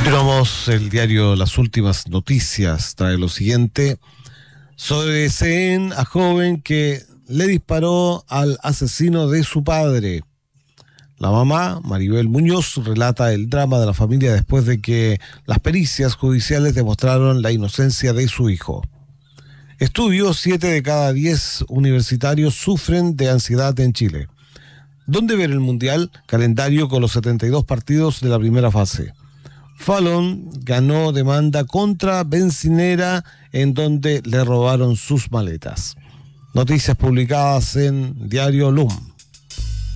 Continuamos el diario Las Últimas Noticias. Trae lo siguiente. Sobre Sehén, a joven que le disparó al asesino de su padre. La mamá, Maribel Muñoz, relata el drama de la familia después de que las pericias judiciales demostraron la inocencia de su hijo. Estudios: 7 de cada 10 universitarios sufren de ansiedad en Chile. ¿Dónde ver el Mundial? Calendario con los 72 partidos de la primera fase. Fallon ganó demanda contra bencinera en donde le robaron sus maletas. Noticias publicadas en Diario LUM.